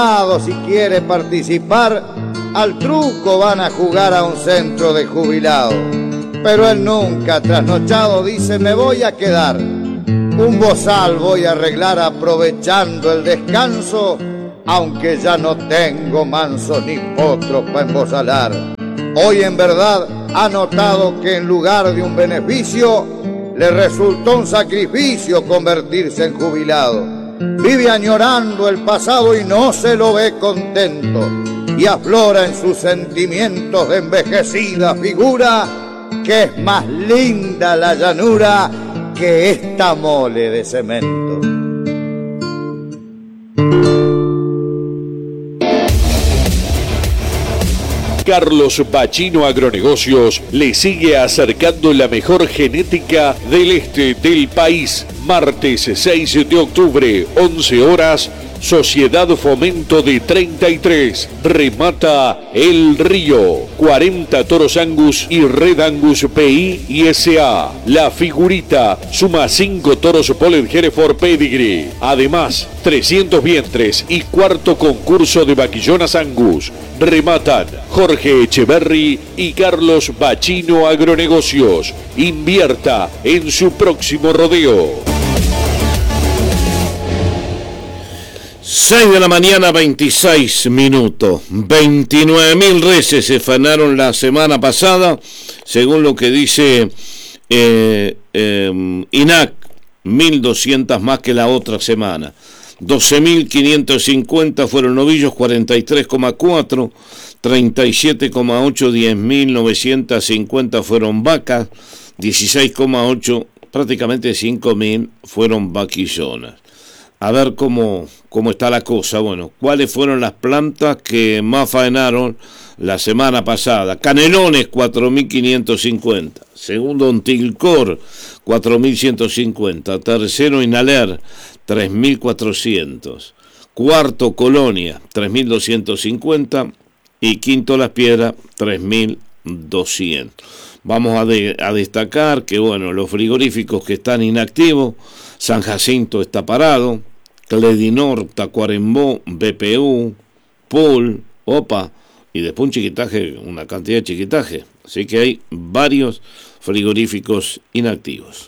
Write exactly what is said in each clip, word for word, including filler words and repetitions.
Si quiere participar, al truco van a jugar a un centro de jubilados. Pero él nunca trasnochado dice me voy a quedar. Un bozal voy a arreglar aprovechando el descanso, aunque ya no tengo manso ni potro para embozalar. Hoy en verdad ha notado que en lugar de un beneficio le resultó un sacrificio convertirse en jubilado. Vive añorando el pasado y no se lo ve contento, y aflora en sus sentimientos de envejecida figura que es más linda la llanura que esta mole de cemento. Carlos Bachino Agronegocios le sigue acercando la mejor genética del este del país. Martes seis de octubre, once horas, Sociedad Fomento de treinta y tres. Remata El Río. cuarenta toros Angus y Red Angus P I y S A. La Figurita suma cinco toros Polled Hereford Pedigree. Además, trescientos vientres y cuarto concurso de vaquillonas Angus. Rematan Jorge Echeverry y Carlos Bachino Agronegocios. Invierta en su próximo rodeo. seis de la mañana, veintiséis minutos. veintinueve mil reses se fanaron la semana pasada, según lo que dice eh, eh, INAC, mil doscientas más que la otra semana. doce mil quinientos cincuenta fueron novillos, cuarenta y tres coma cuatro, treinta y siete coma ocho, diez mil novecientos cincuenta fueron vacas, dieciséis coma ocho, prácticamente cinco mil fueron vaquillonas. A ver cómo, cómo está la cosa. Bueno, ¿cuáles fueron las plantas que más faenaron la semana pasada? Canelones, cuatro mil quinientos cincuenta. Segundo, Ontilcor, cuatro mil ciento cincuenta. Tercero, Inaler, tres mil cuatrocientos. Cuarto, Colonia, tres mil doscientos cincuenta. Y quinto, Las Piedras, tres mil doscientos. Vamos a, de, a destacar que, bueno, los frigoríficos que están inactivos, San Jacinto está parado, Cledinor, Tacuarembó, B P U, Pool, OPA, y después un chiquitaje, una cantidad de chiquitaje. Así que hay varios frigoríficos inactivos.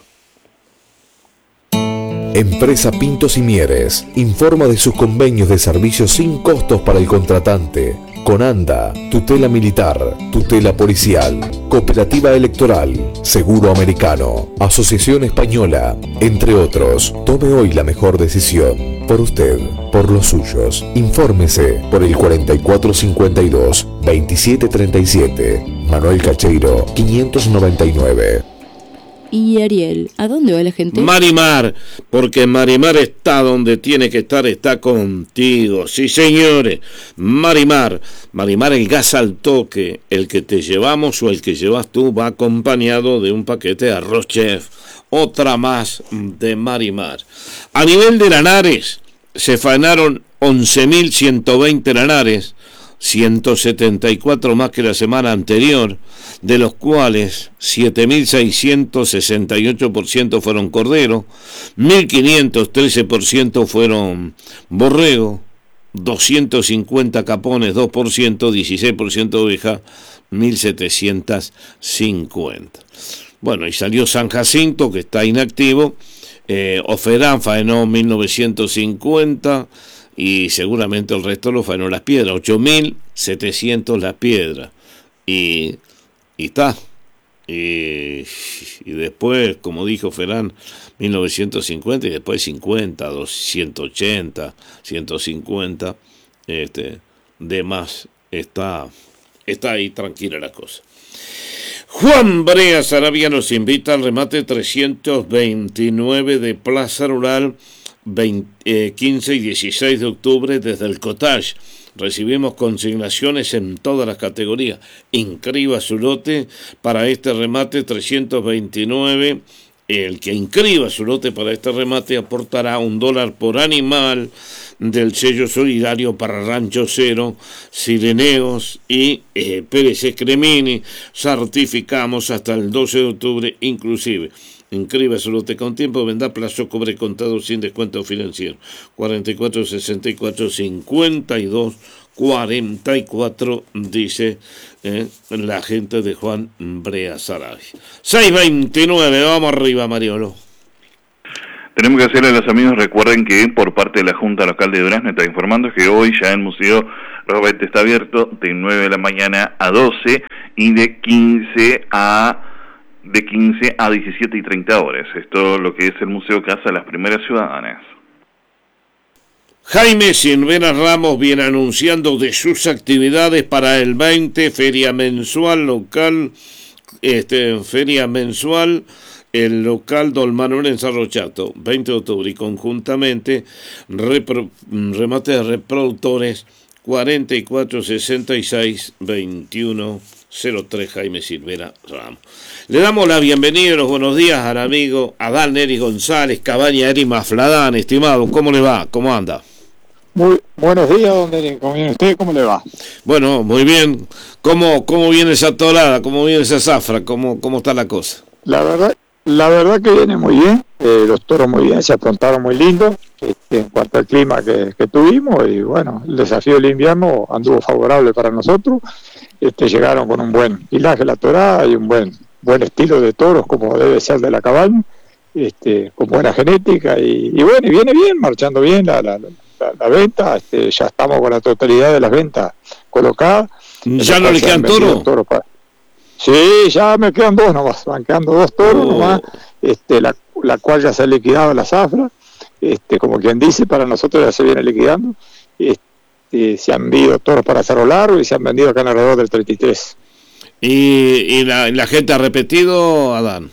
Empresa Pintos y Mieres informa de sus convenios de servicios sin costos para el contratante. Conanda, tutela militar, tutela policial, cooperativa electoral, seguro americano, asociación española, entre otros. Tome hoy la mejor decisión. Por usted, por los suyos. Infórmese por el cuarenta y cuatro cincuenta y dos, veintisiete treinta y siete. Manuel Cacheiro, quinientos noventa y nueve. Y Ariel, ¿a dónde va la gente? Marimar, porque Marimar está donde tiene que estar, está contigo. Sí, señores, Marimar. Marimar, el gas al toque, el que te llevamos o el que llevas tú va acompañado de un paquete de arroz chef. Otra más de Marimar. A nivel de lanares, se faenaron once mil ciento veinte lanares, ciento setenta y cuatro más que la semana anterior, de los cuales siete mil seiscientos sesenta y ocho por ciento fueron cordero, mil quinientos trece por ciento fueron borrego, doscientos cincuenta capones, dos por ciento, dieciséis por ciento oveja, mil setecientos cincuenta. Bueno, y salió San Jacinto, que está inactivo, eh, Oferán faenó mil novecientos cincuenta, y seguramente el resto lo faenó Las Piedras, ocho mil setecientos Las Piedras, y, y está, y, y después, como dijo Ferán, mil novecientos cincuenta, y después cincuenta, doscientos ochenta, ciento cincuenta, este, de más, está, está ahí tranquila la cosa. Juan Brea Sarabia nos invita al remate trescientos veintinueve de Plaza Rural, veinte, eh, quince y dieciséis de octubre desde el Cottage. Recibimos consignaciones en todas las categorías. Inscriba su lote para este remate trescientos veintinueve. El que inscriba su lote para este remate aportará un dólar por animal del sello solidario para Rancho Cero, Sireneos y eh, Pérez Cremini. Certificamos hasta el doce de octubre inclusive. Inscríbase lote con tiempo, venda plazo, cobre contado sin descuento financiero. cuarenta y cuatro sesenta y cuatro cincuenta y dos cuarenta y cuatro, dice eh, la gente de Juan Brea Saray. seis veintinueve, vamos arriba, Mariolo. Tenemos que hacerle a los amigos, recuerden que por parte de la Junta Local de Durazno está informando que hoy ya el Museo Roberto está abierto de nueve de la mañana a doce y de quince a de quince a diecisiete y treinta horas. Esto es lo que es el Museo Casa de las Primeras Ciudadanas. Jaime Silvera Ramos viene anunciando de sus actividades para el veinte, feria mensual local, este feria mensual, el local Don Manuel en Cerro Chato, veinte de octubre, y conjuntamente repro, remate de reproductores cuarenta y cuatro sesenta y seis veintiuno cero tres, Jaime Silvera Ramos. Le damos la bienvenida y los buenos días al amigo Adán Neri González, Cabaña Eri Mafladán. Estimado, ¿cómo le va? ¿Cómo anda? Muy buenos días, don Neri. ¿Cómo viene usted? ¿Cómo le va? Bueno, muy bien. ¿Cómo, cómo viene esa torada? ¿Cómo viene esa zafra? ¿Cómo, cómo está la cosa? La verdad, la verdad que viene muy bien. Eh, los toros muy bien, se aprontaron muy lindo este, en cuanto al clima que, que tuvimos. Y bueno, el desafío del invierno anduvo favorable para nosotros. Este, llegaron con un buen hilaje la torada y un buen buen estilo de toros como debe ser de la cabaña, este, con buena genética y, y bueno, y viene bien, marchando bien la, la, la, la venta. Este, ya estamos con la totalidad de las ventas colocadas. ¿Ya no le quedan toros? Toro para... Sí, ya me quedan dos nomás, van quedando dos toros oh. nomás, este, la, la cual ya se ha liquidado la zafra, este, como quien dice, para nosotros ya se viene liquidando. Este, se han vendido toros para Cerro Largo y se han vendido acá en alrededor del treinta y tres. ¿Y, y la, la gente ha repetido, Adán?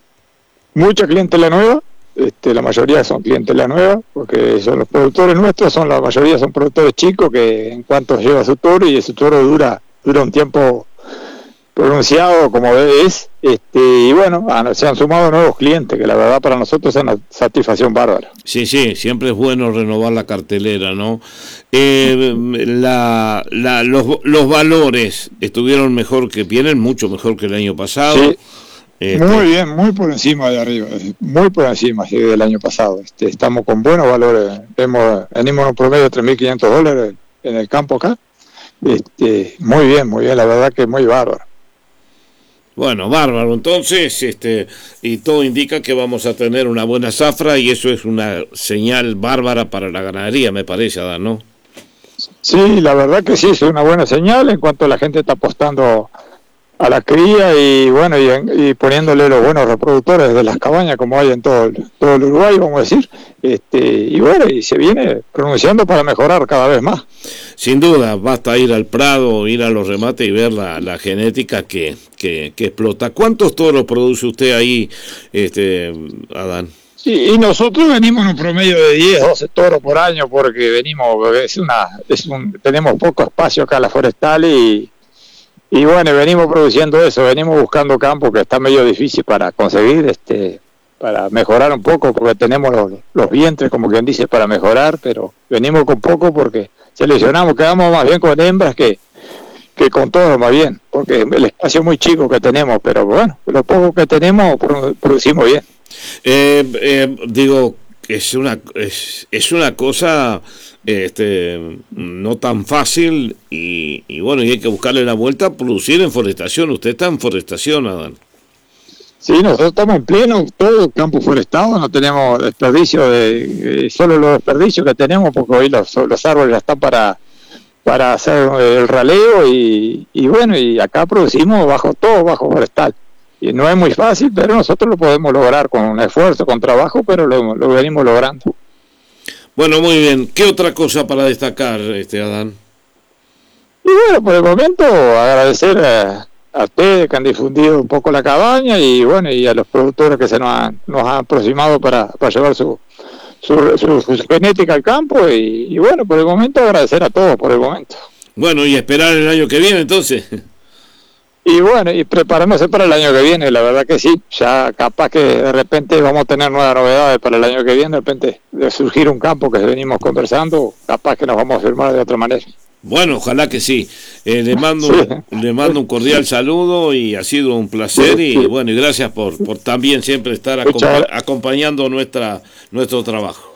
Mucha clientela nueva, este, la mayoría son clientela nueva, porque son los productores nuestros, son la mayoría son productores chicos que en cuanto lleva su toro y ese toro dura dura un tiempo pronunciado como es, este, y bueno, se han sumado nuevos clientes, que la verdad para nosotros es una satisfacción bárbara. Sí, sí, siempre es bueno renovar la cartelera, ¿no? Eh, la, la, los, los valores estuvieron mejor, que vienen mucho mejor que el año pasado. Sí, este... muy bien, muy por encima de arriba, muy por encima sí, del año pasado. Este, estamos con buenos valores, hemos, venimos en un promedio de tres mil quinientos dólares en el campo acá. Este, muy bien, muy bien, la verdad que muy bárbaro. Bueno, bárbaro, entonces, este, y todo indica que vamos a tener una buena zafra y eso es una señal bárbara para la ganadería, me parece, Adán, ¿no? Sí, la verdad que sí, es una buena señal en cuanto la gente está apostando a la cría y bueno, y, y poniéndole los buenos reproductores de las cabañas como hay en todo el, todo el Uruguay, vamos a decir, este, y bueno, y se viene pronunciando para mejorar cada vez más. Sin duda, basta ir al Prado, ir a los remates y ver la, la genética que, que, que explota. ¿Cuántos toros produce usted ahí, este, Adán? Sí, y nosotros venimos en un promedio de diez, doce toros por año porque venimos, es una, es un, tenemos poco espacio acá en la forestal y, y bueno, venimos produciendo eso, venimos buscando campo que está medio difícil para conseguir, este, para mejorar un poco porque tenemos los, los vientres, como quien dice, para mejorar, pero venimos con poco porque seleccionamos, quedamos más bien con hembras que, que con todos más bien, porque el espacio es muy chico que tenemos, pero bueno, lo poco que tenemos producimos bien. Eh, eh, digo, es una es, es una cosa este no tan fácil y, y bueno, y hay que buscarle la vuelta a producir en forestación. Usted está en forestación, Adán. Sí, nosotros estamos en pleno, todo el campo forestado, no tenemos desperdicio de, eh, solo los desperdicios que tenemos, porque hoy los, los árboles están para, para hacer el raleo y, y bueno, y acá producimos bajo todo, bajo forestal. Y no es muy fácil, pero nosotros lo podemos lograr con un esfuerzo, con trabajo, pero lo, lo venimos logrando. Bueno, muy bien. ¿Qué otra cosa para destacar, este Adán? Y bueno, por el momento agradecer a... a ustedes que han difundido un poco la cabaña y bueno, y a los productores que se nos han, nos han aproximado para, para llevar su, su, su, su genética al campo y, y bueno, por el momento agradecer a todos por el momento. Bueno, y esperar el año que viene entonces. Y bueno, y preparándose para el año que viene, la verdad que sí, ya capaz que de repente vamos a tener nuevas novedades para el año que viene, de repente de surgir un campo que venimos conversando, capaz que nos vamos a firmar de otra manera. Bueno, ojalá que sí. Eh, le mando Sí. le mando un cordial saludo y ha sido un placer y bueno, y gracias por por también siempre estar acompa- acompañando nuestra nuestro trabajo.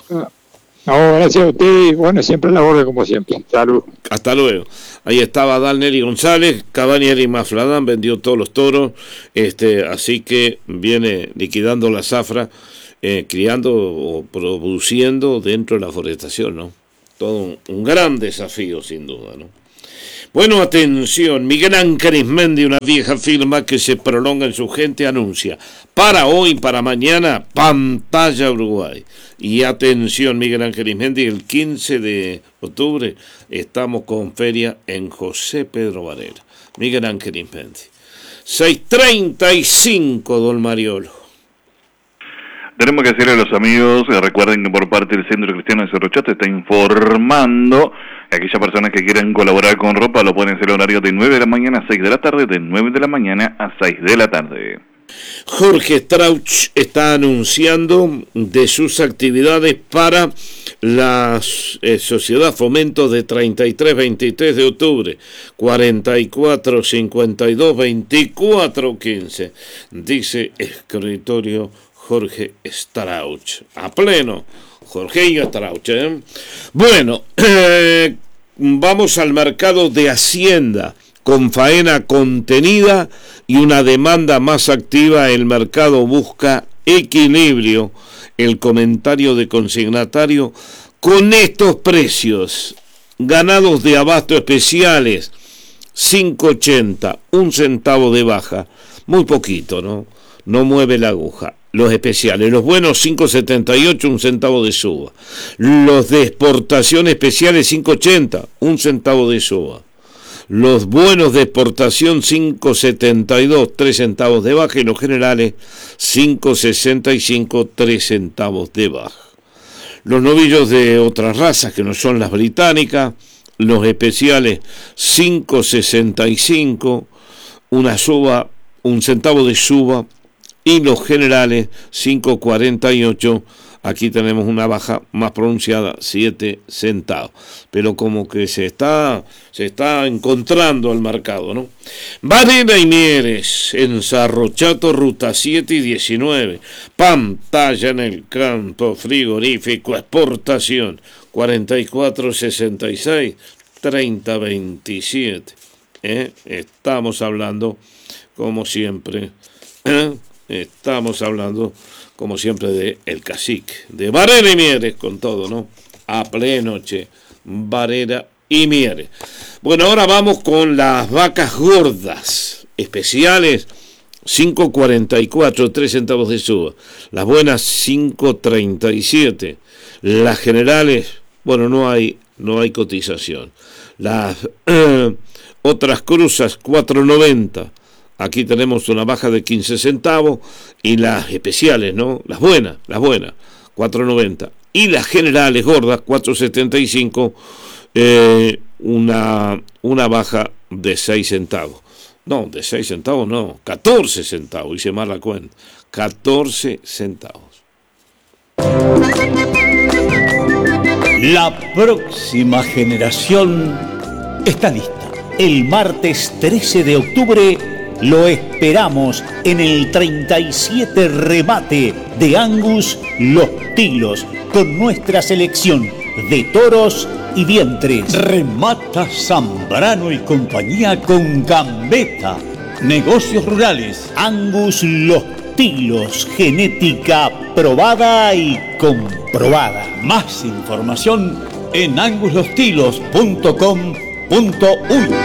No, gracias a usted y bueno, siempre la orden como siempre. Salud. Hasta luego. Ahí estaba Dalneri González, Cabanieri Mafladán vendió todos los toros, este, así que viene liquidando la zafra, eh, criando o produciendo dentro de la forestación, ¿no? Todo un, un gran desafío, sin duda, ¿no? Bueno, atención, Miguel Ángel Arismendi, una vieja firma que se prolonga en su gente, anuncia para hoy, para mañana, Pantalla Uruguay. Y atención, Miguel Ángel Arismendi, el quince de octubre estamos con feria en José Pedro Varela. Miguel Ángel Arismendi. seis treinta y cinco, don Mariolo. Tenemos que decirle a los amigos, eh, recuerden que por parte del Centro Cristiano de Cerro Chato está informando que aquellas personas que quieran colaborar con ropa lo pueden hacer en horario de nueve de la mañana a seis de la tarde, de nueve de la mañana a seis de la tarde. Jorge Strauch está anunciando de sus actividades para la eh, Sociedad Fomento de treinta y tres veintitrés de octubre, cuarenta y cuatro cincuenta y dos veinticuatro quince, dice escritorio Jorge Strauch, a pleno, Jorge Strauch, ¿eh? Bueno, eh, vamos al mercado de Hacienda, con faena contenida y una demanda más activa, el mercado busca equilibrio. El comentario de consignatario: con estos precios, ganados de abasto especiales, cinco ochenta, un centavo de baja, muy poquito, ¿no? No mueve la aguja. Los especiales, los buenos cinco setenta y ocho, un centavo de suba. Los de exportación especiales cinco ochenta, un centavo de suba. Los buenos de exportación cinco setenta y dos, tres centavos de baja, y los generales cinco sesenta y cinco, tres centavos de baja. Los novillos de otras razas que no son las británicas, los especiales cinco sesenta y cinco, una suba, un centavo de suba, y los generales cinco cuarenta y ocho, aquí tenemos una baja más pronunciada, siete centavos, pero como que se está se está encontrando el mercado, ¿no? Varela y Mieres, en Cerro Chato, ruta siete y diecinueve, Pantalla en el campo, frigorífico, exportación, cuarenta y cuatro sesenta y seis, treinta veintisiete, ¿eh? Estamos hablando, como siempre, ¿eh? Estamos hablando, como siempre, de El Cacique, de Varela y Mieres, con todo, ¿no? A pleno, che, Varela y Mieres. Bueno, ahora vamos con las vacas gordas, especiales, cinco cuarenta y cuatro, tres centavos de suba. Las buenas, cinco treinta y siete. Las generales, bueno, no hay, no hay cotización. Las eh, otras cruzas, cuatro noventa. Aquí tenemos una baja de quince centavos, y las especiales, ¿no? Las buenas, las buenas, cuatro noventa. Y las generales gordas, cuatro setenta y cinco, eh, una, una baja de seis centavos. No, de seis centavos no, catorce centavos, hice mal la cuenta. catorce centavos. La próxima generación está lista. El martes trece de octubre lo esperamos en el treinta y siete remate de Angus Los Tilos, con nuestra selección de toros y vientres. Remata Zambrano y compañía con Gambetta. Negocios rurales. Angus Los Tilos, genética probada y comprobada. Más información en angus los tilos punto com punto uy.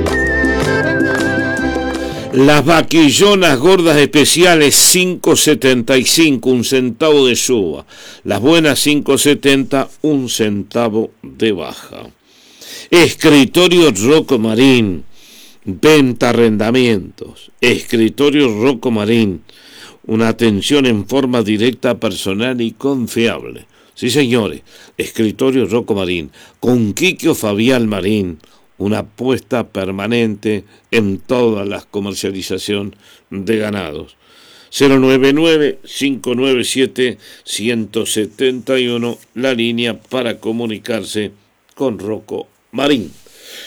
Las vaquillonas gordas especiales, cinco setenta y cinco, un centavo de suba. Las buenas, cinco setenta, un centavo de baja. Escritorio Rocco Marín, venta arrendamientos. Escritorio Rocco Marín, una atención en forma directa, personal y confiable. Sí, señores, Escritorio Rocco Marín, con Quiquio Fabián Marín, una apuesta permanente en toda la comercialización de ganados. cero nueve nueve, cinco nueve siete, uno siete uno, la línea para comunicarse con Rocco Marín.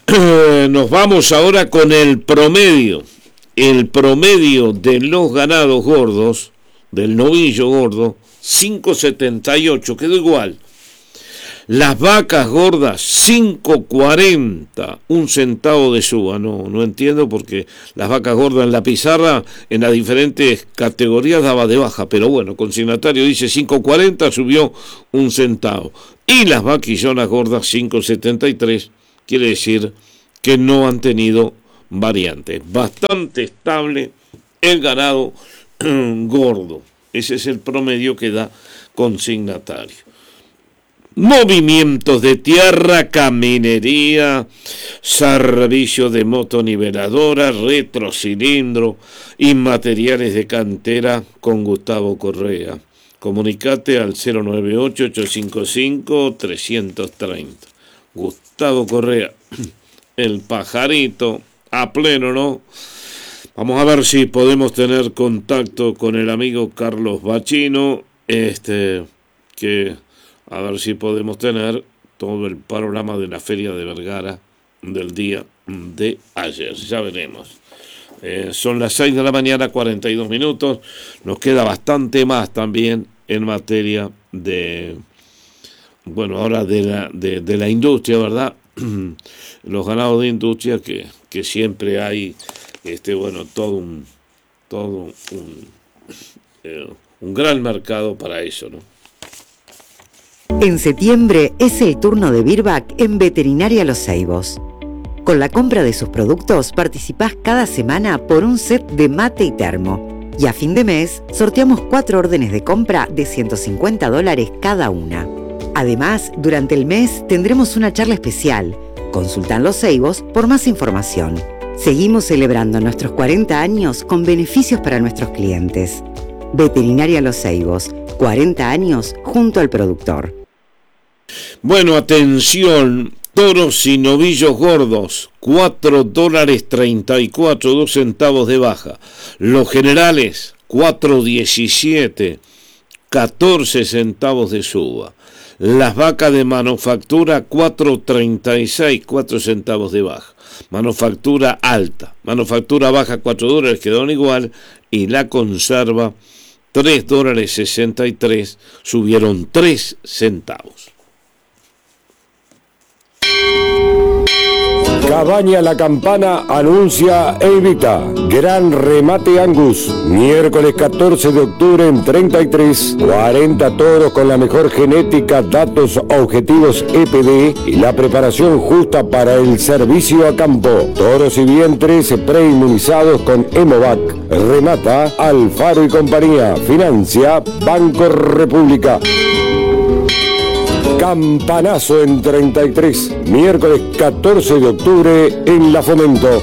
Nos vamos ahora con el promedio. El promedio de los ganados gordos, del novillo gordo, cinco setenta y ocho, quedó igual. Las vacas gordas, cinco cuarenta, un centavo de suba. No, no entiendo porque las vacas gordas en la pizarra, en las diferentes categorías daba de baja, pero bueno, consignatario dice cinco cuarenta, subió un centavo. Y las vaquillonas gordas, cinco setenta y tres, quiere decir que no han tenido variantes. Bastante estable el ganado gordo. Ese es el promedio que da consignatario. Movimientos de tierra, caminería, servicio de motoniveladora, retrocilindro y materiales de cantera con Gustavo Correa. Comunicate al cero nueve ocho, ocho cinco cinco, tres tres cero. Gustavo Correa, el pajarito, a pleno, ¿no? Vamos a ver si podemos tener contacto con el amigo Carlos Bachino, este, que... a ver si podemos tener todo el panorama de la Feria de Vergara del día de ayer. Ya veremos. Eh, son las seis de la mañana, cuarenta y dos minutos. Nos queda bastante más también en materia de, bueno, ahora de la, de, de la industria, ¿verdad? Los ganados de industria que, que siempre hay, este, bueno, todo un, todo un, eh, un gran mercado para eso, ¿no? En septiembre es el turno de Virbac en Veterinaria Los Ceibos. Con la compra de sus productos participás cada semana por un set de mate y termo. Y a fin de mes sorteamos cuatro órdenes de compra de ciento cincuenta dólares cada una. Además, durante el mes tendremos una charla especial. Consulta en Los Ceibos por más información. Seguimos celebrando nuestros cuarenta años con beneficios para nuestros clientes. Veterinaria Los Ceibos, cuarenta años junto al productor. Bueno, atención, toros y novillos gordos, cuatro dólares treinta y cuatro, dos centavos de baja. Los generales, cuatro diecisiete, catorce centavos de suba. Las vacas de manufactura, cuatro treinta y seis, cuatro centavos de baja. Manufactura alta, manufactura baja, cuatro dólares, quedaron igual. Y la conserva, tres dólares sesenta y tres, subieron tres centavos. Cabaña La Campana anuncia e invita. Gran remate Angus. Miércoles catorce de octubre en treinta y tres. cuarenta toros con la mejor genética, datos objetivos E P D y la preparación justa para el servicio a campo. Toros y vientres preinmunizados con Hemovac. Remata Alfaro y compañía. Financia Banco República. Campanazo en treinta y tres, miércoles catorce de octubre en La Fomento.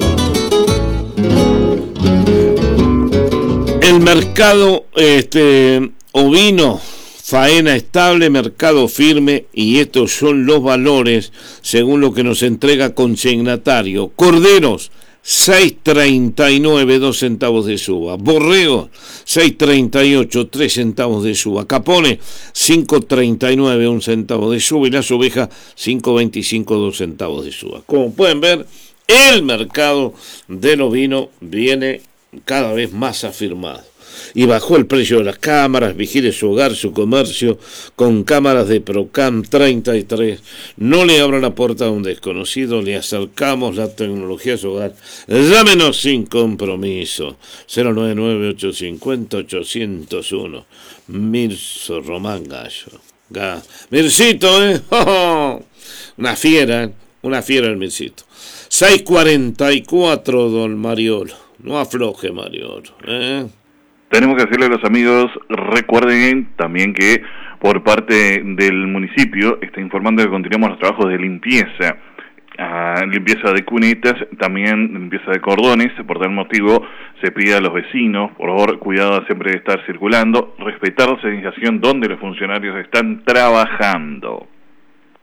El mercado este, ovino, faena estable, mercado firme, y estos son los valores según lo que nos entrega consignatario. Corderos, seis treinta y nueve, dos centavos de suba. Borrego, seis treinta y ocho, tres centavos de suba. Capone, cinco treinta y nueve, un centavo de suba. Y las ovejas, cinco veinticinco, dos centavos de suba. Como pueden ver, el mercado del ovino viene cada vez más afirmado. Y bajó el precio de las cámaras. Vigile su hogar, su comercio con cámaras de Procam treinta y tres. No le abra la puerta a un desconocido, le acercamos la tecnología a su hogar. Llámenos sin compromiso. cero nueve nueve, ocho cinco cero, ocho cero uno. Mirzo Román Gallo. Ga. Mircito, ¿eh? ¡Oh! Una fiera, una fiera el Mircito. seis cuarenta y cuatro, don Mariolo. No afloje, Mariolo, ¿eh? Tenemos que decirle a los amigos, recuerden también que por parte del municipio está informando que continuamos los trabajos de limpieza, uh, limpieza de cunetas, también limpieza de cordones. Por tal motivo se pide a los vecinos, por favor, cuidado siempre de estar circulando, respetar la señalización donde los funcionarios están trabajando.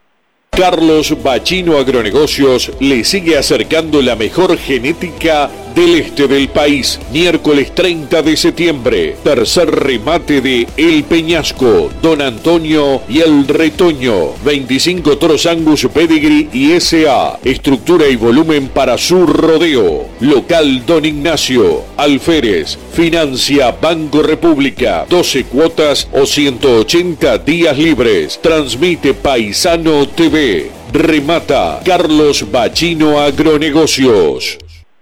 Carlos Bachino Agronegocios le sigue acercando la mejor genética del este del país. Miércoles treinta de septiembre, tercer remate de El Peñasco, Don Antonio y El Retoño. veinticinco toros Angus, Pedigree y S A. Estructura y volumen para su rodeo. Local Don Ignacio. Alférez. Financia Banco República. doce cuotas o ciento ochenta días libres. Transmite Paisano T V. Remata Carlos Bachino Agronegocios.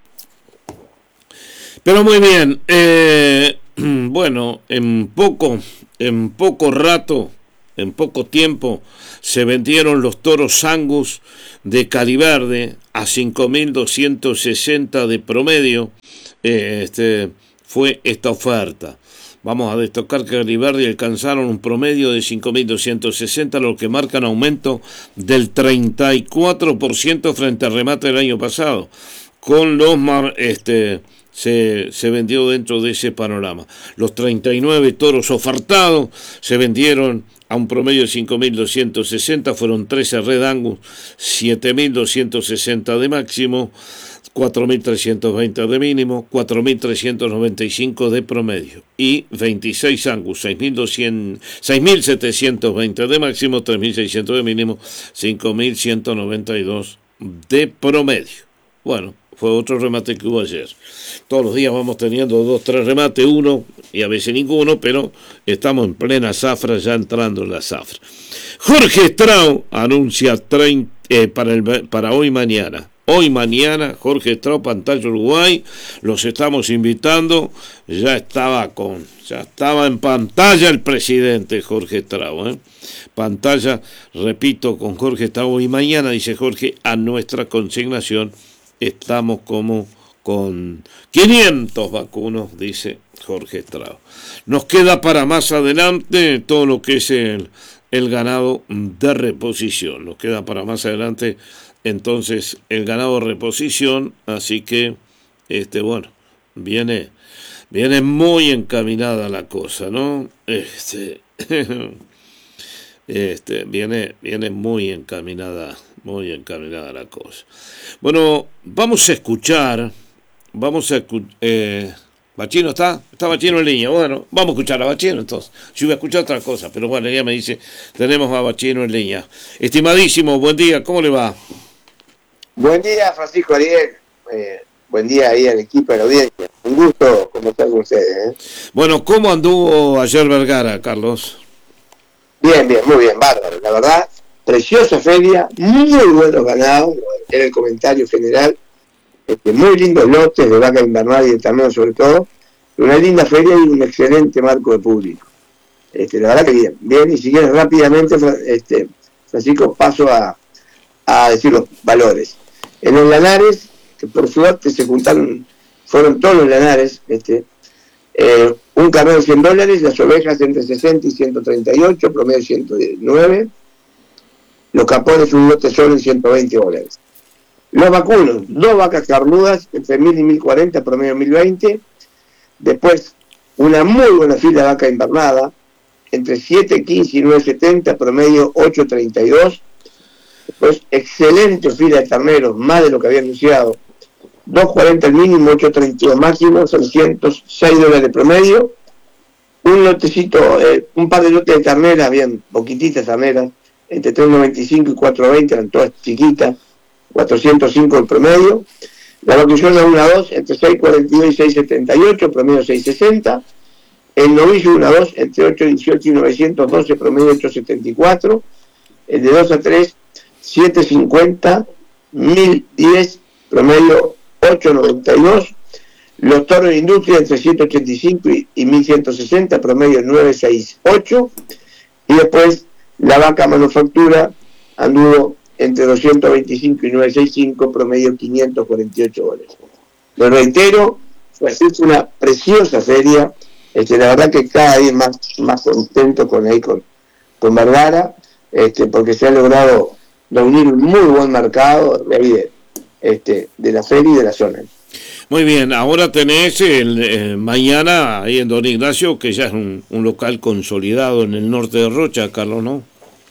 Pero muy bien, eh, bueno, en poco, en poco rato, en poco tiempo, se vendieron los toros Angus de Caliverde a cinco mil doscientos sesenta de promedio. Eh, este, fue esta oferta. Vamos a destacar que Caliverde alcanzaron un promedio de cinco mil doscientos sesenta, lo que marca un aumento del treinta y cuatro por ciento frente al remate del año pasado. Con los mar, este, se, se vendió dentro de ese panorama. Los treinta y nueve toros ofertados se vendieron a un promedio de cinco mil doscientos sesenta, fueron trece Red Angus, siete mil doscientos sesenta de máximo, cuatro mil trescientos veinte de mínimo, cuatro mil trescientos noventa y cinco de promedio y veintiséis Angus, seis mil setecientos veinte de máximo, tres mil seiscientos de mínimo, cinco mil ciento noventa y dos de promedio. Bueno, fue otro remate que hubo ayer. Todos los días vamos teniendo dos, tres remates, uno y a veces ninguno, pero estamos en plena zafra, ya entrando en la zafra. Jorge Strauss anuncia treinta, eh, para, el, para hoy mañana. Hoy mañana, Jorge Strauss, Pantalla Uruguay, los estamos invitando. Ya estaba con, ya estaba en pantalla el presidente Jorge Strauss, ¿eh? Pantalla, repito, con Jorge Strauss. Y mañana, dice Jorge, a nuestra consignación estamos como con quinientos vacunos, dice Jorge Strauss. Nos queda para más adelante todo lo que es el, el ganado de reposición. Nos queda para más adelante entonces el ganado de reposición, así que este bueno, viene viene muy encaminada la cosa, ¿no? Este este viene viene muy encaminada, muy encaminada la cosa. Bueno, vamos a escuchar, vamos a escuchar, eh, Bachino está, está Bachino en línea. Bueno, vamos a escuchar a Bachino entonces. Yo voy a escuchar otra cosa, pero bueno, ella me dice, tenemos a Bachino en línea. Estimadísimo, buen día, ¿cómo le va? Buen día, Francisco Ariel. Eh, buen día ahí al equipo de la audiencia. Un gusto conversar con ustedes. ¿eh? Bueno, ¿cómo anduvo ayer Vergara, Carlos? Bien, bien, muy bien, bárbaro. La verdad, preciosa feria, muy buenos ganados, era el comentario general. Este, muy lindos lotes de vaca invernal y de ternero sobre todo. Una linda feria y un excelente marco de público. Este, la verdad que bien, bien. Y si quieres rápidamente, este, Francisco, paso a, a decir los valores. En los Lanares, que por suerte se juntaron, fueron todos los Lanares, este, eh, un carnero de cien dólares, las ovejas entre sesenta y ciento treinta y ocho, promedio ciento nueve, los capones un lote solo en ciento veinte dólares. Los vacunos, dos vacas carnudas entre mil y mil cuarenta, promedio mil veinte, después una muy buena fila de vaca invernada, entre siete quince y nueve setenta, promedio ocho treinta y dos, después excelente fila de terneros, más de lo que había anunciado, dos cuarenta el mínimo, ocho treinta y dos máximo, seiscientos seis dólares de promedio, un lotecito, eh, un par de lotes de terneras, bien poquititas terneras, entre tres noventa y cinco y cuatro veinte, eran todas chiquitas, cuatrocientos cinco el promedio, la vacunación a una dos entre seis cuarenta y dos y seis setenta y ocho, promedio seis sesenta, el novillo una dos entre ocho dieciocho y novecientos doce, promedio ocho setenta y cuatro, el de dos a tres, siete cincuenta, mil diez, promedio ocho noventa y dos, los toros de industria entre ciento ochenta y cinco y, y mil ciento sesenta, promedio nueve sesenta y ocho, y después la vaca manufactura anduvo entre doscientos veinticinco y novecientos sesenta y cinco, promedio quinientos cuarenta y ocho dólares. Lo reitero, pues es una preciosa feria, este, la verdad que cada día más, más contento con ahí con, con Vergara, este, porque se ha logrado reunir un muy buen mercado de, este, de la feria y de la zona. Muy bien, ahora tenés el eh, mañana ahí en Don Ignacio, que ya es un, un local consolidado en el norte de Rocha, Carlos, ¿no?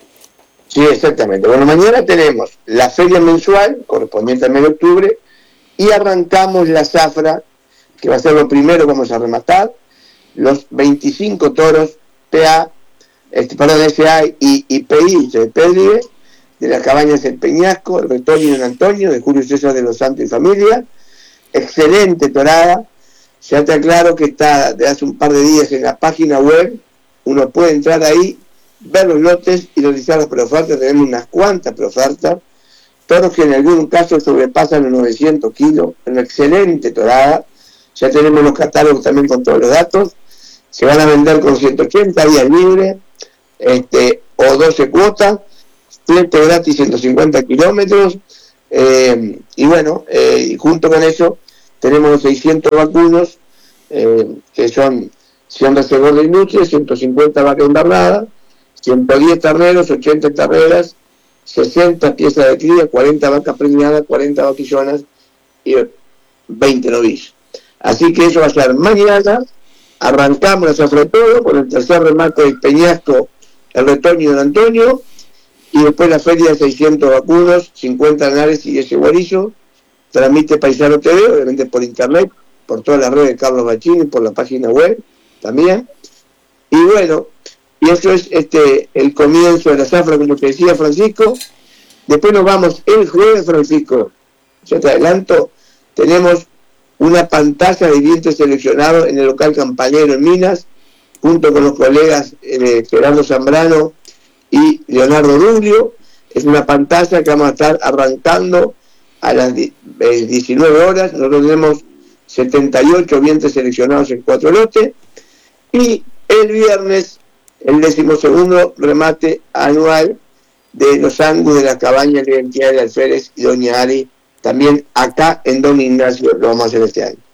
Sí, exactamente. Bueno, mañana tenemos la feria mensual, correspondiente al mes de octubre, y arrancamos la zafra, que va a ser lo primero que vamos a rematar, los veinticinco toros P A, este, perdón, S A y, y P I, de Pérdide, de las cabañas El Peñasco, el Retoño y Don Antonio, de Julio César de los Santos y familia. Excelente torada, ya te aclaro que está de hace un par de días en la página web, uno puede entrar ahí, ver los lotes y realizar las preofertas. Tenemos unas cuantas preofertas, toros que en algún caso sobrepasan los novecientos kilos, una excelente torada. Ya tenemos los catálogos también con todos los datos, se van a vender con ciento ochenta días libres, este, o doce cuotas, flete gratis ciento cincuenta kilómetros, eh, y bueno, eh, y junto con eso tenemos los seiscientos vacunos, eh, que son cien reservos de industria, ciento cincuenta vacas embarradas, ciento diez terneros, ochenta terneras, sesenta piezas de cría, cuarenta vacas preñadas, cuarenta vaquillonas y veinte novillos. Así que eso va a ser mañana. Arrancamos la zafra de todo con el tercer remate del Peñasco, el Retoño y Don Antonio, y después la feria de seiscientos vacunos, cincuenta anares y ese guarillo. Transmite Paisano T V, obviamente por internet, por todas las redes de Carlos Bachini, por la página web también. Y bueno, y eso es este el comienzo de la zafra, como te decía Francisco. Después nos vamos el jueves, Francisco, ya te adelanto, tenemos una pantalla de dientes seleccionados en el local Campanero en Minas, junto con los colegas eh, Gerardo Zambrano y Leonardo Rubio. Es una pantalla que vamos a estar arrancando a las diecinueve horas. Nosotros tenemos setenta y ocho dientes seleccionados en cuatro lotes. Y el viernes, el decimosegundo remate anual de los Angus de la cabaña de la identidad de Alférez y Doña Ari, también acá en Don Ignacio, lo vamos a hacer este año.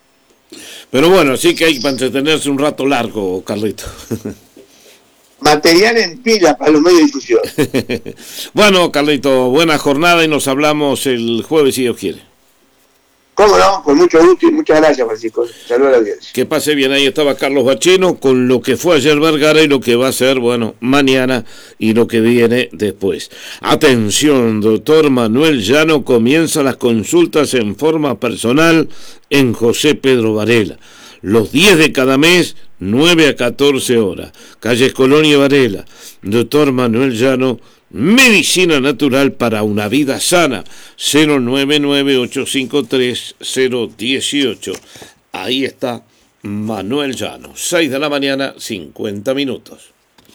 Pero bueno, sí que hay para entretenerse un rato largo, Carlito. Material en pila para los medios de difusión. Bueno, Carlito, buena jornada y nos hablamos el jueves si Dios quiere. Cómo no, con mucho gusto y muchas gracias, Francisco. Saludos a la audiencia. Que pase bien, ahí estaba Carlos Bachino con lo que fue ayer Vergara y lo que va a ser, bueno, mañana y lo que viene después. Atención, doctor Manuel Llano comienza las consultas en forma personal en José Pedro Varela. Los diez de cada mes, nueve a catorce horas. Calles Colón y Varela. Doctor Manuel Llano, medicina natural para una vida sana. Cero nueve nueve ocho cinco tres cero uno ocho. Ahí está Manuel Llano. seis de la mañana, cincuenta minutos.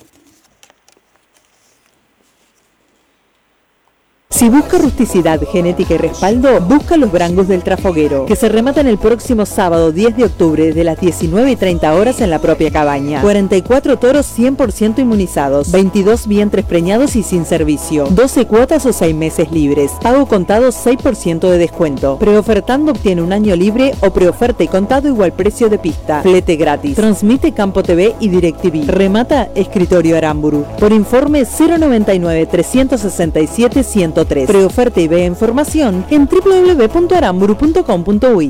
Si busca rusticidad, genética y respaldo, busca los Brangus del Trafoguero, que se rematan el próximo sábado diez de octubre desde las diecinueve y treinta horas en la propia cabaña. cuarenta y cuatro toros cien por ciento inmunizados, veintidós vientres preñados y sin servicio, doce cuotas o seis meses libres, pago contado seis por ciento de descuento. Preofertando obtiene un año libre o preoferta y contado igual precio de pista, flete gratis. Transmite Campo T V y DirecTV. Remata Escritorio Aramburu. Por informe cero noventa y nueve trescientos sesenta y siete ciento tres. Preoferta y ve información en doble u doble u doble u punto aramburu punto com punto uy.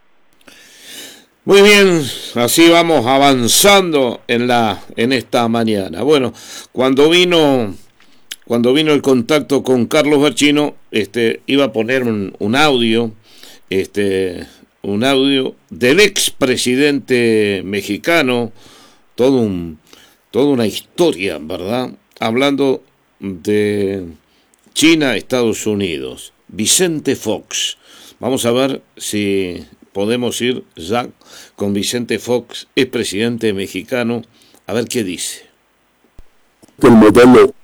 Muy bien, así vamos avanzando en la en esta mañana. Bueno, cuando vino cuando vino el contacto con Carlos Bachino, este iba a poner un, un audio, este un audio del expresidente mexicano, todo un toda una historia, ¿verdad? Hablando de China, Estados Unidos, Vicente Fox. Vamos a ver si podemos ir ya con Vicente Fox, expresidente mexicano, a ver qué dice. El modelo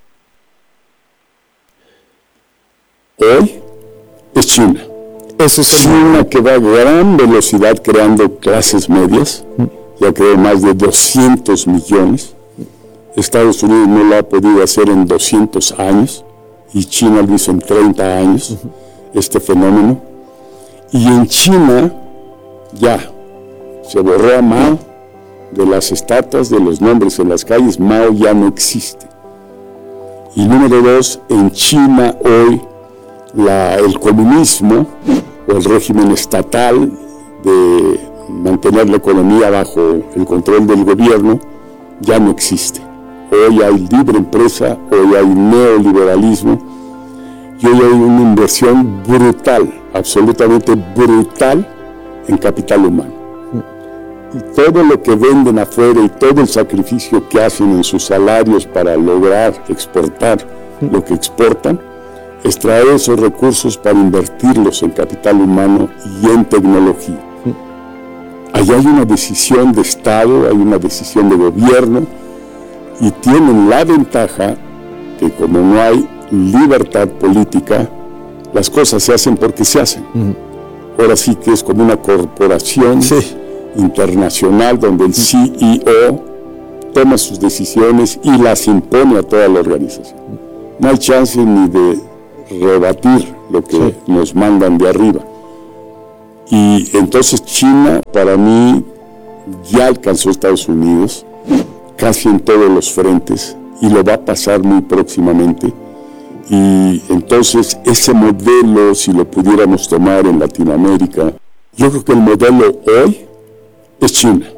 hoy es China. Eso es China que va a gran velocidad creando clases medias, ya creó más de doscientos millones. Estados Unidos no lo ha podido hacer en doscientos años. Y China lo hizo en treinta años, uh-huh. este fenómeno. Y en China ya se borró a Mao de las estatuas, de los nombres en las calles. Mao ya no existe. Y número dos, en China hoy la, el comunismo o el régimen estatal de mantener la economía bajo el control del gobierno ya no existe. Hoy hay libre empresa, hoy hay neoliberalismo y hoy hay una inversión brutal absolutamente brutal en capital humano. Y todo lo que venden afuera y todo el sacrificio que hacen en sus salarios para lograr exportar lo que exportan, extraer esos recursos para invertirlos en capital humano y en tecnología. Allá hay una decisión de Estado, hay una decisión de gobierno, y tienen la ventaja que como no hay libertad política, las cosas se hacen porque se hacen. Uh-huh. Ahora sí que es como una corporación sí. internacional donde el C E O toma sus decisiones y las impone a toda la organización. No hay chance ni de rebatir lo que sí. nos mandan de arriba. Y entonces China, para mí, ya alcanzó a Estados Unidos, casi en todos los frentes, y lo va a pasar muy próximamente. Y entonces ese modelo, si lo pudiéramos tomar en Latinoamérica, yo creo que el modelo hoy es China.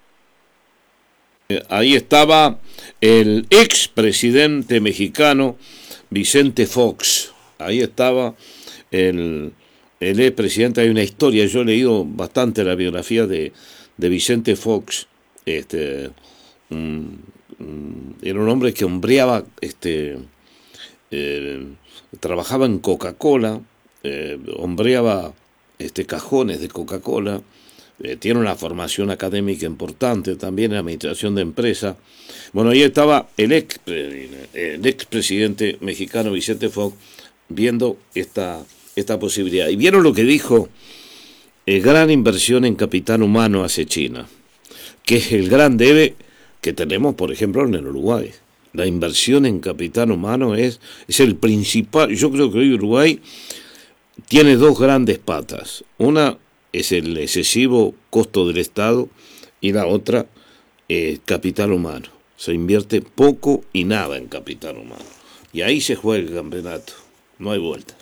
Ahí estaba el expresidente mexicano Vicente Fox. Ahí estaba el, el expresidente. Hay una historia, yo he leído bastante la biografía de, de Vicente Fox. Este, um, um, era un hombre que hombreaba, este, eh, trabajaba en Coca-Cola, eh, hombreaba este, cajones de Coca-Cola. Eh, tiene una formación académica importante también en administración de empresa. Bueno, ahí estaba el ex el expresidente mexicano Vicente Fox viendo esta, esta posibilidad. Y vieron lo que dijo: eh, gran inversión en capital humano hace China, que es el gran debe que tenemos, por ejemplo, en el Uruguay. La inversión en capital humano es, es el principal. Yo creo que hoy Uruguay tiene dos grandes patas. Una es el excesivo costo del Estado y la otra es eh, capital humano. Se invierte poco y nada en capital humano. Y ahí se juega el campeonato. No hay vuelta.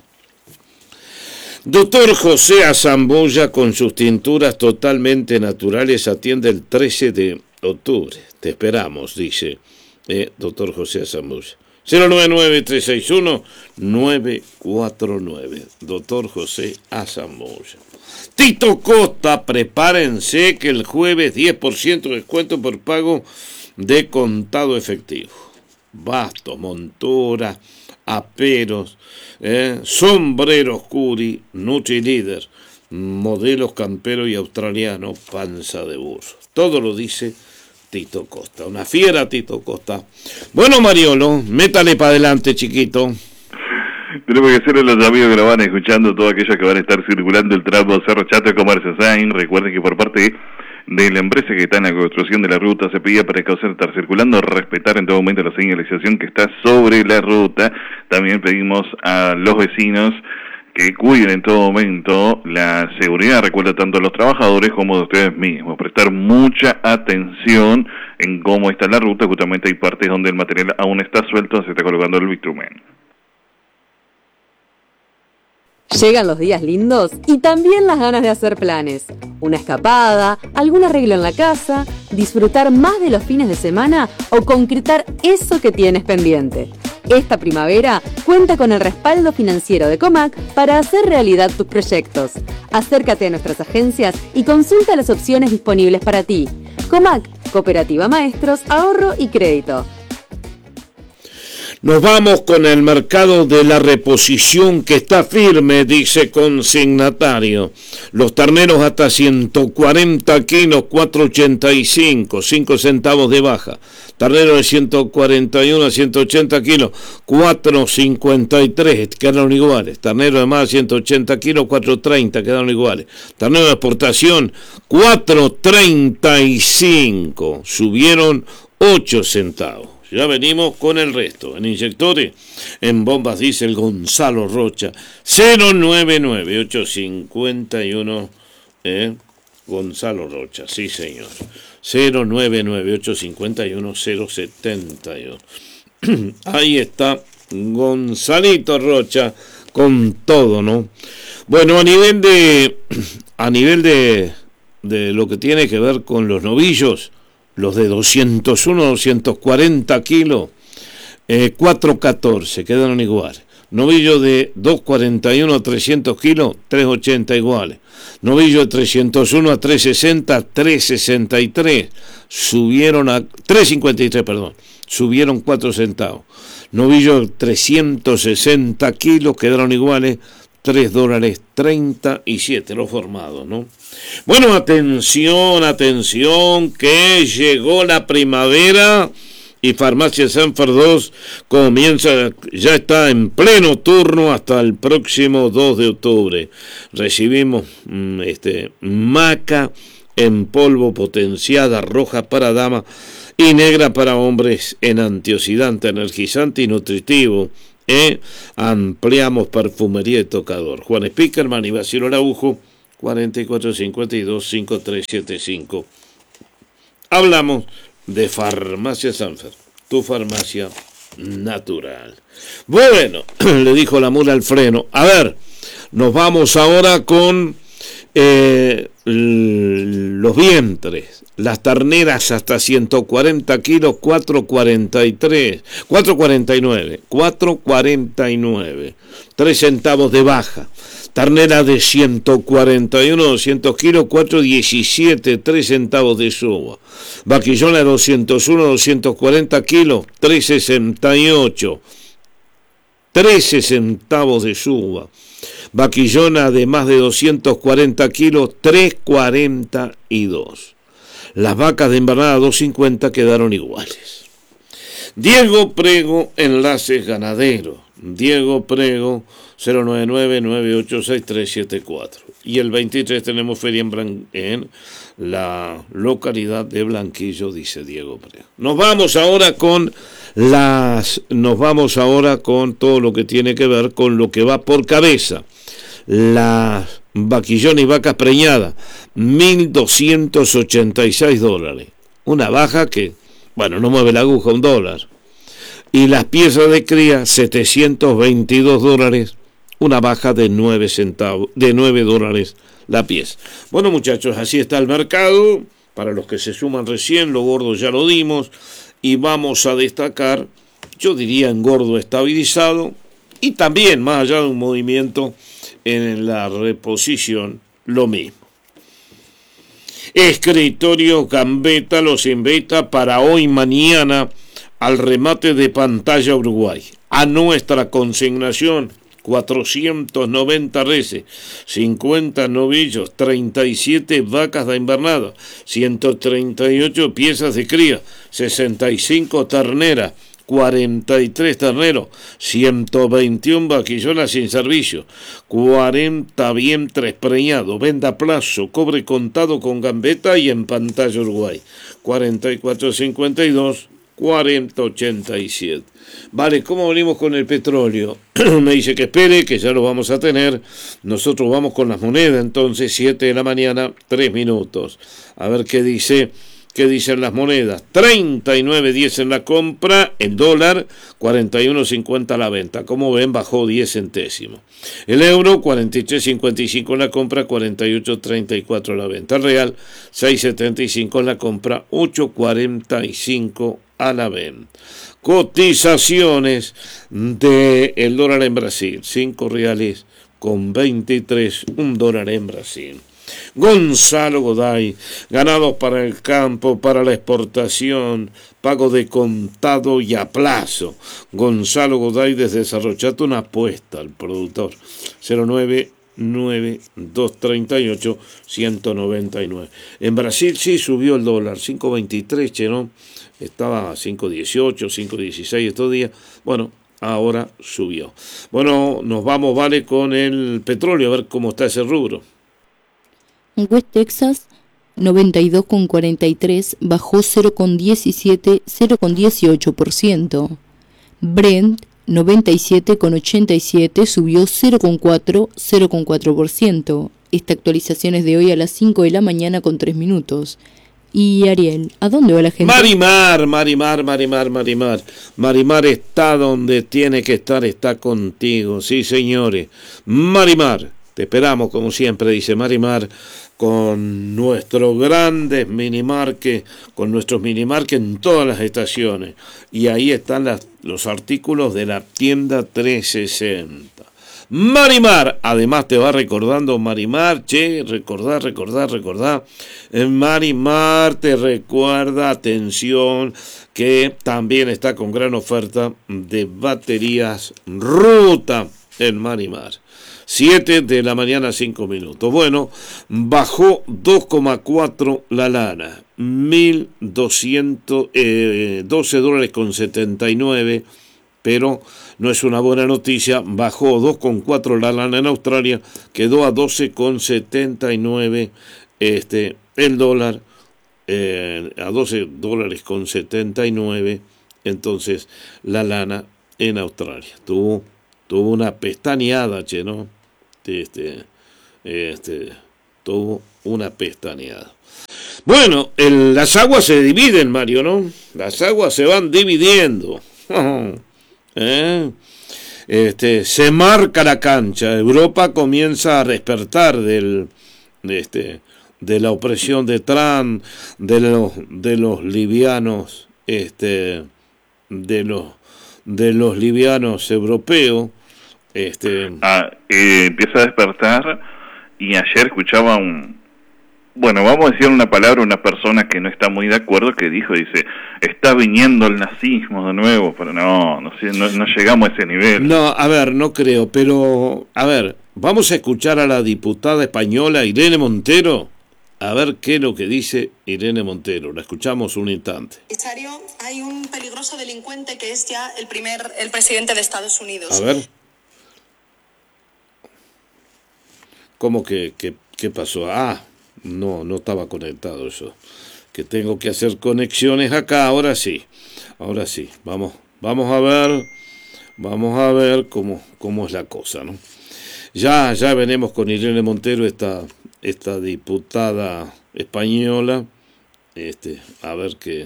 Doctor José Azambulla, con sus tinturas totalmente naturales, atiende el trece de octubre. Te esperamos, dice eh, doctor José Azambulla. cero nueve nueve, tres seis uno, nueve cuatro nueve. Doctor José Azambulla. Tito Costa, prepárense que el jueves diez por ciento de descuento por pago de contado efectivo. Bastos, monturas, aperos, eh, sombreros Curi, Nutri-Líder, modelos campero y australiano, panza de burro. Todo lo dice Tito Costa, una fiera Tito Costa. Bueno, Mariolo, métale para adelante, chiquito. Tenemos que hacerle a los amigos que lo van escuchando, todos aquellos que van a estar circulando el tramo Cerro Chato, Comercio Sain. Recuerden que por parte de la empresa que está en la construcción de la ruta se pide para causar estar circulando, respetar en todo momento la señalización que está sobre la ruta. También pedimos a los vecinos que cuiden en todo momento la seguridad. Recuerda tanto a los trabajadores como de ustedes mismos, prestar mucha atención en cómo está la ruta. Justamente hay partes donde el material aún está suelto, se está colocando el bitumen. Llegan los días lindos y también las ganas de hacer planes. Una escapada, algún arreglo en la casa, disfrutar más de los fines de semana o concretar eso que tienes pendiente. Esta primavera cuenta con el respaldo financiero de Comac para hacer realidad tus proyectos. Acércate a nuestras agencias y consulta las opciones disponibles para ti. Comac, Cooperativa Maestros, Ahorro y Crédito. Nos vamos con el mercado de la reposición que está firme, dice consignatario. Los terneros hasta ciento cuarenta kilos, cuatro ochenta y cinco, cinco centavos de baja. Ternero de ciento cuarenta y uno a ciento ochenta kilos, cuatro cincuenta y tres, quedaron iguales. Ternero de más de ciento ochenta kilos, cuatro treinta, quedaron iguales. Ternero de exportación, cuatro treinta y cinco, subieron ocho centavos. Ya venimos con el resto. En inyectores, en bombas diésel, Gonzalo Rocha, cero nueve nueve, ocho cinco uno, eh, Gonzalo Rocha, sí señor, cero nueve nueve, ocho cinco uno, cero siete uno. Ahí está Gonzalito Rocha con todo, ¿no? Bueno, a nivel de, a nivel de, de lo que tiene que ver con los novillos, los de doscientos uno, doscientos cuarenta kilos, eh, cuatro catorce, quedaron iguales. Novillo de doscientos cuarenta y uno a trescientos kilos, trescientos ochenta iguales. Novillo de trescientos uno a trescientos sesenta, trescientos sesenta y tres. Subieron a trescientos cincuenta y tres, perdón. Subieron cuatro centavos. Novillo de trescientos sesenta kilos quedaron iguales, tres dólares treinta y siete los formados, ¿no? Bueno, atención, atención, que llegó la primavera y Farmacia Sanfer dos comienza, ya está en pleno turno hasta el próximo dos de octubre. Recibimos mm, este maca en polvo potenciada, roja para dama y negra para hombres, en antioxidante, energizante y nutritivo. ¿eh? Ampliamos perfumería y tocador. Juan Spickerman y Basilio Araujo, cuarenta y cuatro cincuenta y dos, cincuenta y tres setenta y cinco. Hablamos de Farmacia Sanfer, tu farmacia natural. Bueno, le dijo la mula al freno. A ver, nos vamos ahora con eh, los vientres. Las terneras hasta ciento cuarenta kilos, cuatro cuarenta y tres, cuatro cuarenta y nueve, cuatro cuarenta y nueve, tres centavos de baja. Ternera de ciento cuarenta y uno, doscientos kilos, cuatro diecisiete, tres centavos de suba. Vaquillona de doscientos uno, doscientos cuarenta kilos, tres sesenta y ocho, trece centavos de suba. Vaquillona de más de doscientos cuarenta kilos, tres cuarenta y dos. Las vacas de invernada doscientos cincuenta quedaron iguales. Diego Prego, enlaces ganaderos. Diego Prego, cero nueve nueve, nueve ocho seis, tres siete cuatro. Y el veintitrés tenemos feria en, Blan- en la localidad de Blanquillo, dice Diego Prego. Nos vamos ahora con las, nos vamos ahora con todo lo que tiene que ver con lo que va por cabeza. Las vaquillones y vacas preñadas, mil doscientos ochenta y seis dólares. Una baja que, bueno, no mueve la aguja, un dólar. Y las piezas de cría, setecientos veintidós dólares, una baja de nueve centavos, de nueve dólares la pieza. Bueno, muchachos, así está el mercado. Para los que se suman recién, lo gordo ya lo dimos. Y vamos a destacar, yo diría en gordo estabilizado, y también, más allá de un movimiento en la reposición, lo mismo. Escritorio Gambetta los invita para hoy mañana al remate de pantalla Uruguay. A nuestra consignación, cuatrocientos noventa reses, cincuenta novillos, treinta y siete vacas de invernada, ciento treinta y ocho piezas de cría, sesenta y cinco terneras, cuarenta y tres terneros, ciento veintiuno vaquillonas sin servicio, cuarenta vientres preñados, venda a plazo, cobre contado con Gambetta y en pantalla Uruguay, cuarenta y cuatro cincuenta y dos, cuarenta ochenta y siete. Vale, ¿cómo venimos con el petróleo? Me dice que espere, que ya lo vamos a tener. Nosotros vamos con las monedas, entonces, siete de la mañana, tres minutos. A ver qué dice... ¿Qué dicen las monedas? treinta y nueve diez en la compra, el dólar cuarenta y uno cincuenta a la venta. Como ven, bajó diez centésimos. El euro cuarenta y tres cincuenta y cinco en la compra, cuarenta y ocho treinta y cuatro a la venta. El real seis setenta y cinco en la compra, ocho cuarenta y cinco a la venta. Cotizaciones del dólar en Brasil, cinco reales con veintitrés, un dólar en Brasil. Gonzalo Goday, ganados para el campo, para la exportación, pago de contado y a plazo. Gonzalo Goday desde Sarrochato, una apuesta al productor. cero nueve nueve dos treinta y ocho ciento noventa y nueve. En Brasil sí subió el dólar, cinco veintitrés, che, ¿no? Estaba a cinco dieciocho, cinco dieciséis estos días. Bueno, ahora subió. Bueno, nos vamos, vale, con el petróleo, a ver cómo está ese rubro. West Texas noventa y dos con cuarenta y tres bajó cero con diecisiete, cero con dieciocho por ciento. Brent noventa y siete con ochenta y siete subió cero con cuatro, cero con cuatro por ciento. Esta actualización es de hoy a las cinco de la mañana con tres minutos. Y Ariel, ¿a dónde va la gente? Marimar, Marimar, Marimar, Marimar. Marimar está donde tiene que estar, está contigo, sí señores. Marimar, te esperamos como siempre, dice Marimar, con nuestros grandes minimarques, con nuestros minimarques en todas las estaciones. Y ahí están las, los artículos de la tienda trescientos sesenta. Marimar, además te va recordando Marimar, che, recordar, recordar, recordar. Marimar te recuerda, atención, que también está con gran oferta de baterías Ruta en Marimar. siete de la mañana, cinco minutos. Bueno, bajó dos coma cuatro la lana, mil doscientos doce dólares con setenta y nueve, pero no es una buena noticia, bajó dos coma cuatro la lana en Australia, quedó a doce con setenta y nueve este, el dólar, eh, a doce dólares con setenta y nueve, entonces la lana en Australia. Tuvo, tuvo una pestañeada, che, ¿no? Este, este, tuvo una pestañeada. Bueno, el, las aguas se dividen, Mario, ¿no? Las aguas se van dividiendo. ¿Eh? Este, se marca la cancha. Europa comienza a despertar del, de, este, de la opresión de Trump, de los, de los livianos, este, de los, de los livianos europeos. Este... Ah, eh, empieza a despertar, y ayer escuchaba un, bueno, vamos a decir una palabra, una persona que no está muy de acuerdo, que dijo, dice, está viniendo el nazismo de nuevo, pero no, no, sé, no, no llegamos a ese nivel. No, a ver, no creo, pero, a ver, vamos a escuchar a la diputada española Irene Montero, a ver qué es lo que dice Irene Montero. La escuchamos un instante. Hay un peligroso delincuente que es ya el primer, el presidente de Estados Unidos. A ver. ¿Cómo que, que, qué pasó? Ah, no, no estaba conectado eso. Que tengo que hacer conexiones acá, ahora sí. Ahora sí, vamos, vamos a ver, vamos a ver cómo, cómo es la cosa, ¿no? Ya, ya venimos con Irene Montero, esta, esta diputada española, este, a ver qué,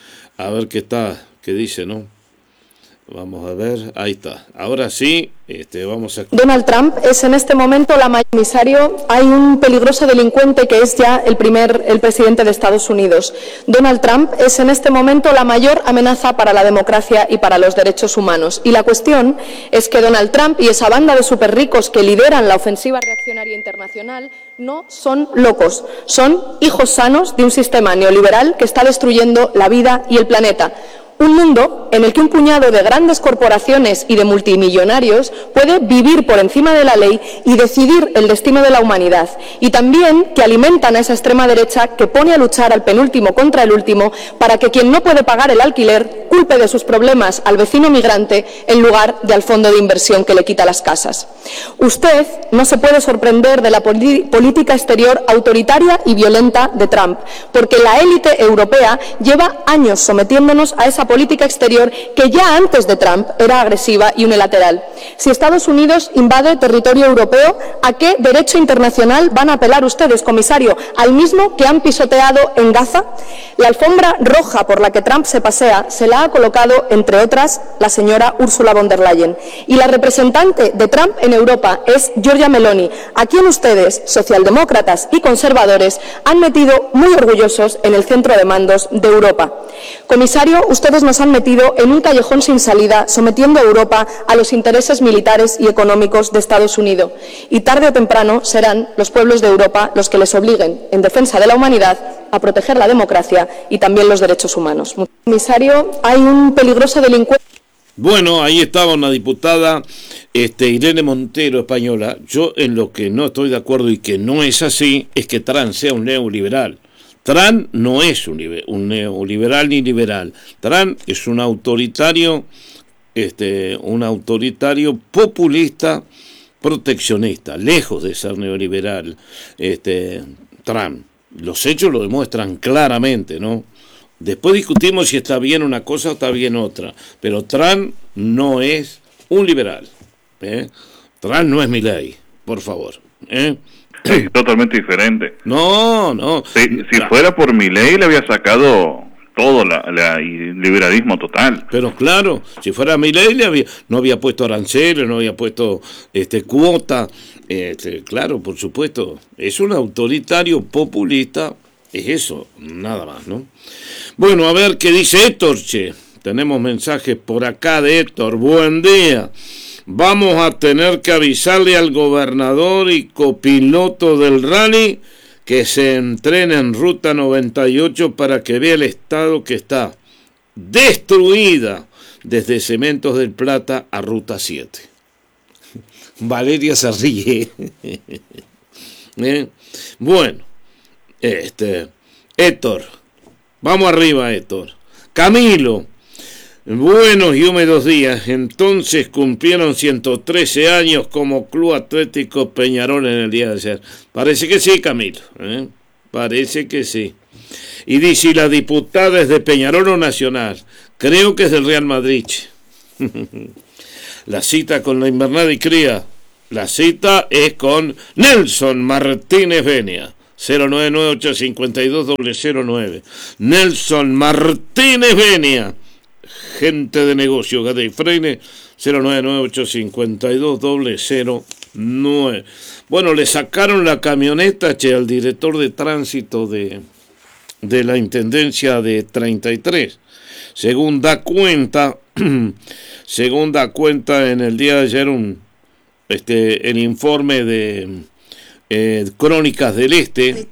a ver qué está, qué dice, ¿no? Vamos a ver, ahí está. Ahora sí, este, vamos a... Donald Trump es en este momento la mayor comisario. Hay un peligroso delincuente que es ya el primer, el presidente de Estados Unidos. Donald Trump es en este momento la mayor amenaza para la democracia y para los derechos humanos. Y la cuestión es que Donald Trump y esa banda de superricos que lideran la ofensiva reaccionaria internacional no son locos, son hijos sanos de un sistema neoliberal que está destruyendo la vida y el planeta. Un mundo en el que un puñado de grandes corporaciones y de multimillonarios puede vivir por encima de la ley y decidir el destino de la humanidad. Y también que alimentan a esa extrema derecha que pone a luchar al penúltimo contra el último para que quien no puede pagar el alquiler culpe de sus problemas al vecino migrante en lugar de al fondo de inversión que le quita las casas. Usted no se puede sorprender de la política exterior autoritaria y violenta de Trump, porque la élite europea lleva años sometiéndonos a esa política exterior que ya antes de Trump era agresiva y unilateral. Si Estados Unidos invade territorio europeo, ¿a qué derecho internacional van a apelar ustedes, comisario? ¿Al mismo que han pisoteado en Gaza? La alfombra roja por la que Trump se pasea se la ha colocado, entre otras, la señora Ursula von der Leyen. Y la representante de Trump en Europa es Giorgia Meloni, a quien ustedes, socialdemócratas y conservadores, han metido muy orgullosos en el centro de mandos de Europa. Comisario, ustedes nos han metido en un callejón sin salida, sometiendo a Europa a los intereses militares y económicos de Estados Unidos. Y tarde o temprano serán los pueblos de Europa los que les obliguen, en defensa de la humanidad, a proteger la democracia y también los derechos humanos. Comisario, hay un peligroso delincuente. Bueno, ahí estaba una diputada, este, Irene Montero, española. Yo en lo que no estoy de acuerdo y que no es así, es que Trump sea un neoliberal. Trump no es un, un neoliberal ni liberal. Trump es un autoritario, este, un autoritario populista, proteccionista, lejos de ser neoliberal. Este, Trump, los hechos lo demuestran claramente, ¿no? Después discutimos si está bien una cosa o está bien otra, pero Trump no es un liberal, ¿eh? Trump no es Milei, por favor, ¿eh? Sí, totalmente diferente. No, no. Si, si fuera por Milei le había sacado todo la, la y liberalismo total. Pero claro, si fuera Milei le había, no había puesto aranceles, no había puesto este cuota, este, claro, por supuesto, es un autoritario populista, es eso, nada más, ¿no? Bueno, a ver qué dice Héctor, che. Tenemos mensajes por acá de Héctor. Buen día. Vamos a tener que avisarle al gobernador y copiloto del rally que se entrene en Ruta noventa y ocho para que vea el estado que está destruida desde Cementos del Plata a Ruta siete. Valeria se ríe. ¿Eh? Bueno, este, Héctor, vamos arriba, Héctor. Camilo, buenos y húmedos días. Entonces cumplieron ciento trece años como Club Atlético Peñarol en el día de ayer. Parece que sí, Camilo, ¿eh? Parece que sí. Y dice, la diputada es de Peñarol o Nacional. Creo que es del Real Madrid. La cita con la invernada y cría. La cita es con Nelson Martínez Venia. cero nueve nueve ocho cinco dos cero cero nueve. Nelson Martínez Venia. Gente de negocio, Gade y Freine, cero nueve nueve ocho cinco dos cero cero nueve. Bueno, le sacaron la camioneta, che, al director de tránsito de, de la Intendencia de treinta y tres. Según da cuenta, según da cuenta en el día de ayer un, este, el informe de eh, Crónicas del Este,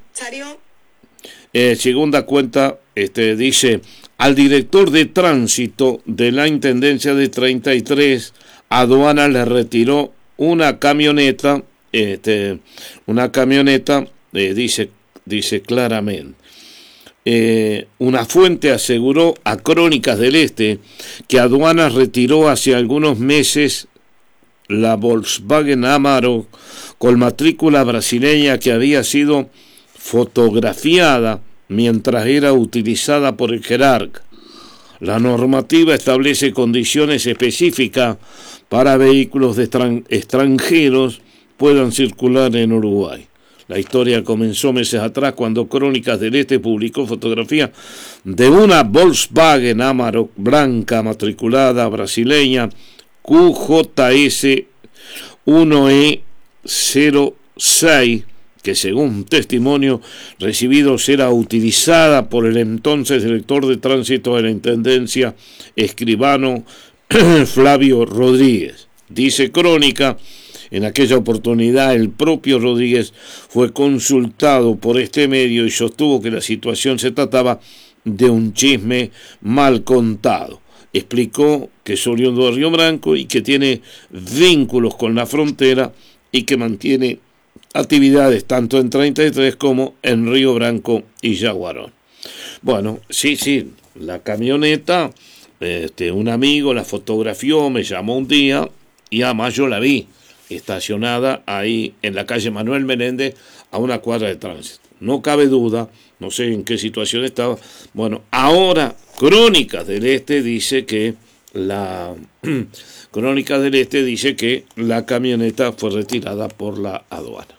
eh, según da cuenta, este, dice, al director de tránsito de la Intendencia de treinta y tres, Aduana le retiró una camioneta, este, una camioneta, eh, dice, dice claramente. Eh, una fuente aseguró a Crónicas del Este que Aduana retiró hace algunos meses la Volkswagen Amarok con matrícula brasileña que había sido fotografiada mientras era utilizada por el jerarca. La normativa establece condiciones específicas para vehículos de extran- extranjeros puedan circular en Uruguay. La historia comenzó meses atrás cuando Crónicas del Este publicó fotografía de una Volkswagen Amarok blanca matriculada brasileña Q J S uno E cero seis, que según testimonio recibidos era utilizada por el entonces director de tránsito de la Intendencia, escribano Flavio Rodríguez. Dice Crónica, en aquella oportunidad el propio Rodríguez fue consultado por este medio y sostuvo que la situación se trataba de un chisme mal contado. Explicó que es oriundo de Río Branco y que tiene vínculos con la frontera y que mantiene actividades tanto en treinta y tres como en Río Branco y Yaguarón. Bueno, sí, sí, la camioneta, este, un amigo la fotografió, me llamó un día y además yo la vi estacionada ahí en la calle Manuel Menéndez a una cuadra de tránsito. No cabe duda, no sé en qué situación estaba. Bueno, ahora Crónicas del Este dice que la Crónicas del Este dice que la camioneta fue retirada por la aduana.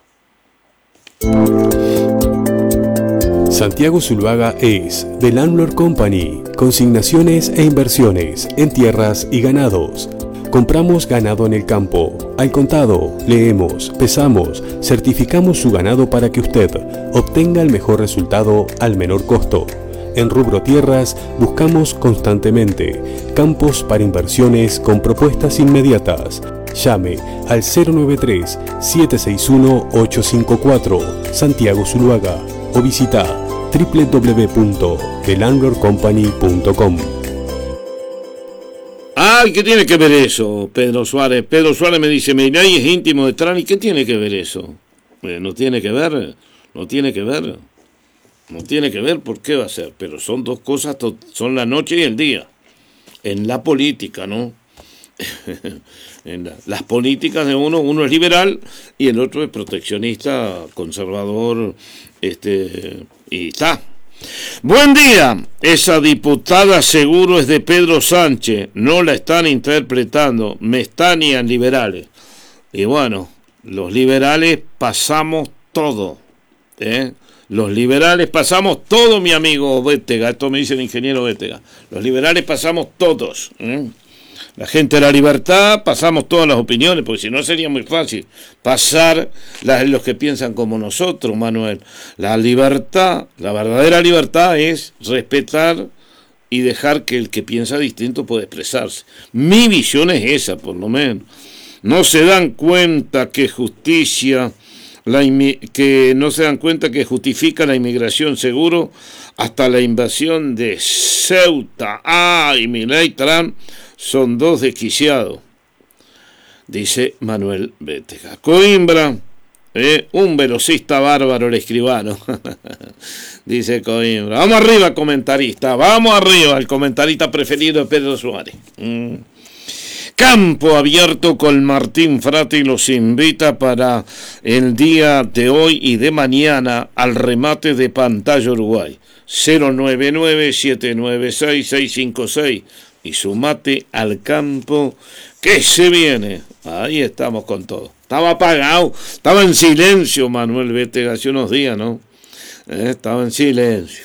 Santiago Zuluaga es The Landlord Company, consignaciones e inversiones en tierras y ganados. Compramos ganado en el campo, al contado, leemos, pesamos, certificamos su ganado para que usted obtenga el mejor resultado al menor costo. En rubro tierras buscamos constantemente campos para inversiones con propuestas inmediatas. Llame al cero nueve tres, siete seis uno, ocho cinco cuatro, Santiago Zuluaga, o visita doble u doble u doble u punto the landlord company punto com. Ay, ¿qué tiene que ver eso, Pedro Suárez? Pedro Suárez me dice, Milei es íntimo de Trump. ¿Y qué tiene que ver eso? Eh, no tiene que ver, no tiene que ver. No tiene que ver, ¿por qué va a ser? Pero son dos cosas, son la noche y el día. En la política, ¿no? En la, las políticas de uno, uno es liberal y el otro es proteccionista, conservador, este, y está. Buen día, esa diputada seguro es de Pedro Sánchez, no la están interpretando, Mestanian liberales. Y bueno, los liberales pasamos todo, ¿eh? Los liberales pasamos todo, mi amigo Bétega, esto me dice el ingeniero Bétega, los liberales pasamos todos, ¿eh? La gente de la libertad, pasamos todas las opiniones, porque si no sería muy fácil pasar las, los que piensan como nosotros, Manuel. La libertad, la verdadera libertad es respetar y dejar que el que piensa distinto pueda expresarse. Mi visión es esa, por lo menos. No se dan cuenta que justicia, la que no se dan cuenta que justifica la inmigración seguro hasta la invasión de Ceuta. ¡Ay, Milei Trump! Son dos desquiciados, dice Manuel Bétega. Coimbra, eh, un velocista bárbaro el escribano, dice Coimbra. Vamos arriba, comentarista, vamos arriba, el comentarista preferido de Pedro Suárez. Mm. Campo Abierto con Martín Frati los invita para el día de hoy y de mañana al remate de Pantalla Uruguay. cero nueve nueve, siete nueve seis, seis cinco seis. Y sumate al campo que se viene. Ahí estamos con todo. Estaba apagado, estaba en silencio Manuel Bétega hace unos días, ¿no? Eh, estaba en silencio.